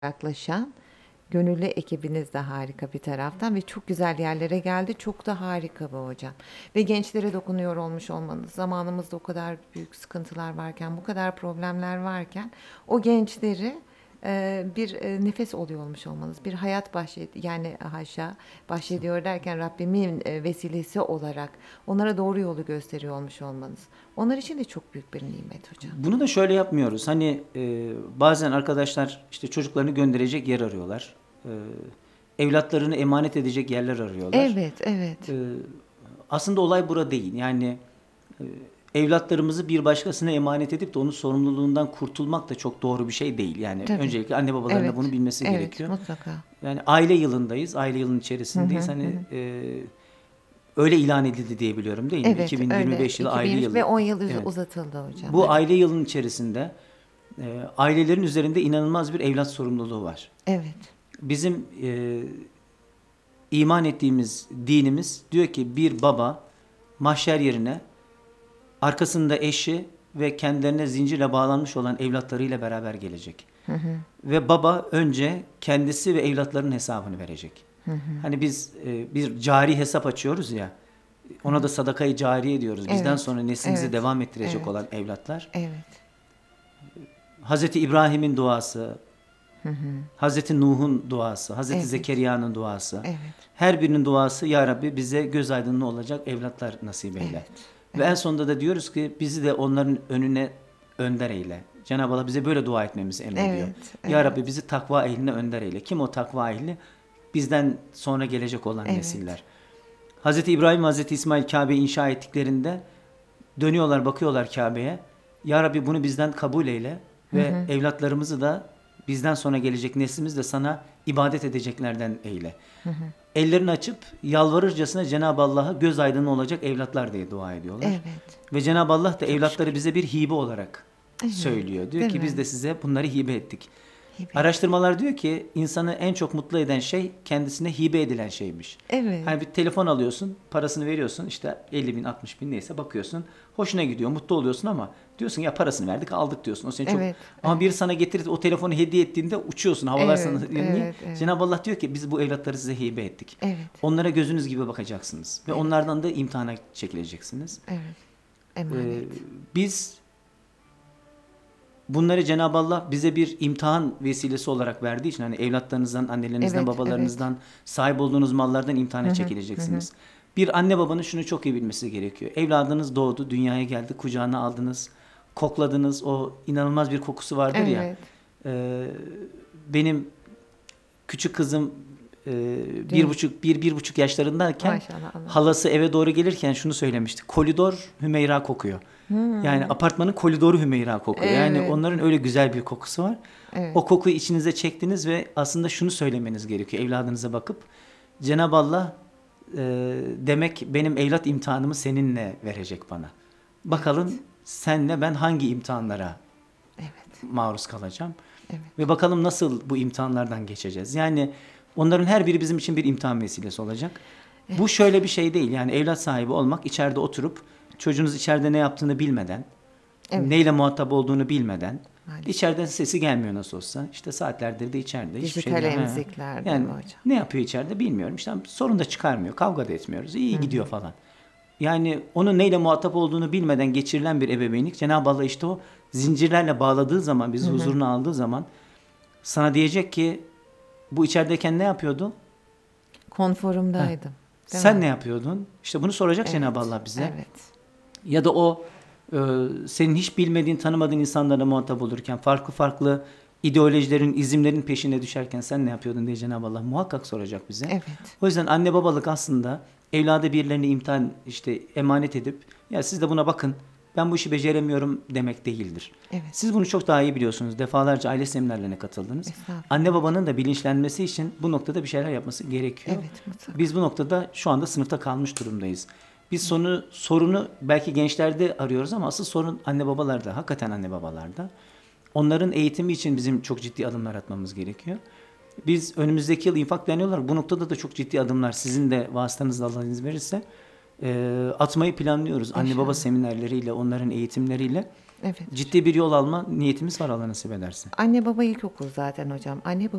yaklaşan gönüllü ekibiniz de harika bir taraftan ve çok güzel yerlere geldi. Çok da harika bu hocam. Ve gençlere dokunuyor olmuş olmanız. Zamanımızda o kadar büyük sıkıntılar varken, bu kadar problemler varken o gençleri bir nefes oluyor olmuş olmanız. Bir hayat yani haşa bahşediyor derken Rabbimin vesilesi olarak onlara doğru yolu gösteriyor olmuş olmanız. Onlar için de çok büyük bir nimet hocam. Bunu da şöyle yapmıyoruz. Hani bazen arkadaşlar işte çocuklarını gönderecek yer arıyorlar. Evlatlarını emanet edecek yerler arıyorlar. Evet, evet. E, Aslında olay bura değil. Yani e, evlatlarımızı bir başkasına emanet edip de onun sorumluluğundan kurtulmak da çok doğru bir şey değil. Yani Tabii. öncelikle anne babaların da Evet. bunu bilmesi Evet, gerekiyor. mutlaka. Yani aile yılındayız. Aile yılının içerisindeyiz. Hani öyle ilan edildi diye biliyorum değil mi? Evet, öyle. 2025 yılı aile 2023 yılı. ve 10 yıl Evet. uzatıldı hocam. Bu Evet. aile yılının içerisinde ailelerin üzerinde inanılmaz bir evlat sorumluluğu var. Evet. Bizim iman ettiğimiz dinimiz diyor ki bir baba mahşer yerine arkasında eşi ve kendilerine zincirle bağlanmış olan evlatlarıyla beraber gelecek. Ve baba önce kendisi ve evlatlarının hesabını verecek. Hani biz bir cari hesap açıyoruz ya, ona da sadakayı cariye diyoruz. Bizden Evet. sonra neslimizi Evet. devam ettirecek Evet. olan evlatlar. Evet. Hazreti İbrahim'in duası, Hazreti Nuh'un duası, Hazreti Evet. Zekeriya'nın duası. Evet. Her birinin duası ya Rabbi bize göz aydınlığı olacak evlatlar nasip eyle. Evet. Ve en sonunda da diyoruz ki bizi de onların önüne önder eyle. Cenab-ı Allah bize böyle dua etmemizi emrediyor. Evet. Ya Evet. Rabbi bizi takva ehline önder eyle. Kim o takva ehli? Bizden sonra gelecek olan Evet. nesiller. Hazreti İbrahim, Hazreti İsmail Kabe'yi inşa ettiklerinde dönüyorlar, bakıyorlar Kabe'ye. Ya Rabbi bunu bizden kabul eyle ve evlatlarımızı da bizden sonra gelecek neslimiz de sana ibadet edeceklerden eyle. Ellerini açıp yalvarırcasına Cenab-ı Allah'a göz aydınlığı olacak evlatlar diye dua ediyorlar. Evet. Ve Cenab-ı Allah da Çok evlatları şükür. bize bir hibe olarak söylüyor. Diyor Değil ki biz mi? de size bunları hibe ettik. Hibe. Araştırmalar diyor ki insanı en çok mutlu eden şey kendisine hibe edilen şeymiş. Evet. Hani bir telefon alıyorsun, parasını veriyorsun, işte 50 bin, 60 bin neyse bakıyorsun. Hoşuna gidiyor, mutlu oluyorsun ama diyorsun ya parasını verdik aldık diyorsun. O seni çok... Evet. Ama biri sana getirip o telefonu hediye ettiğinde uçuyorsun. Havalar sana... Evet. Niye? Evet. Evet. Cenab-ı Allah diyor ki biz bu evlatları size hibe ettik. Evet. Onlara gözünüz gibi bakacaksınız. Ve onlardan da imtihana çekileceksiniz. Evet. Ee, Emanet. Biz bunları Cenab-ı Allah bize bir imtihan vesilesi olarak verdiği için hani evlatlarınızdan, annelerinizden, Evet. Evet. babalarınızdan, sahip olduğunuz mallardan imtihana çekileceksiniz. Bir anne babanın şunu çok iyi bilmesi gerekiyor. Evladınız doğdu, dünyaya geldi, kucağına aldınız, kokladınız. O inanılmaz bir kokusu vardır ya. Evet. Ee, Benim küçük kızım Değil mi? bir buçuk yaşlarındayken Maşallah Allah. halası eve doğru gelirken şunu söylemişti. Koridor Hümeyra kokuyor. Yani apartmanın koridoru Hümeyra kokuyor. Yani Evet. onların öyle güzel bir kokusu var. Evet. O kokuyu içinize çektiniz ve aslında şunu söylemeniz gerekiyor evladınıza bakıp. Cenab-ı Allah demek benim evlat imtihanımı seninle verecek bana. Bakalım senle ben hangi imtihanlara Evet. maruz kalacağım. Evet. Ve bakalım nasıl bu imtihanlardan geçeceğiz. Yani onların her biri bizim için bir imtihan vesilesi olacak. Bu şöyle bir şey değil. Yani evlat sahibi olmak içeride oturup çocuğunuz içeride ne yaptığını bilmeden, Evet. neyle muhatap olduğunu bilmeden, Maalesef. içeriden sesi gelmiyor nasıl olsa. İşte saatlerdir de içeride. Hiçbir şey Dijital değil. Ha. emzikler değil Yani mi hocam? ne yapıyor içeride bilmiyorum. İşte sorun da çıkarmıyor. Kavga da etmiyoruz. İyi gidiyor falan. Yani onun neyle muhatap olduğunu bilmeden geçirilen bir ebeveynlik Cenab-ı Allah işte o zincirlerle bağladığı zaman, bizi huzuruna aldığı zaman sana diyecek ki bu içerideyken ne yapıyordun? Konforumdaydım. Değil Sen mi? ne yapıyordun? İşte bunu soracak Evet. Cenab-ı Allah bize. Evet. Ya da o senin hiç bilmediğin, tanımadığın insanlarla muhatap olurken, farklı farklı ideolojilerin, izimlerin peşine düşerken sen ne yapıyordun diye Cenab-ı Allah muhakkak soracak bize. Evet. O yüzden anne babalık aslında evladı birilerine imtihan işte emanet edip ya siz de buna bakın ben bu işi beceremiyorum demek değildir. Evet. Siz bunu çok daha iyi biliyorsunuz. Defalarca aile seminerlerine katıldınız. Estağfurullah. Anne babanın da bilinçlenmesi için bu noktada bir şeyler yapması gerekiyor. Evet, mutlaka. Biz bu noktada şu anda sınıfta kalmış durumdayız. Biz sorunu belki gençlerde arıyoruz ama asıl sorun anne babalarda, hakikaten anne babalarda. Onların eğitimi için bizim çok ciddi adımlar atmamız gerekiyor. Biz önümüzdeki yıl infak planlıyorlar. Bu noktada da çok ciddi adımlar sizin de vasıtanızla Allah izin verirse atmayı planlıyoruz. Anne baba İnşallah. seminerleriyle, onların eğitimleriyle. Evet. Ciddi bir yol alma niyetimiz var Allah nasip ederse. Anne baba ilkokul zaten hocam. Anne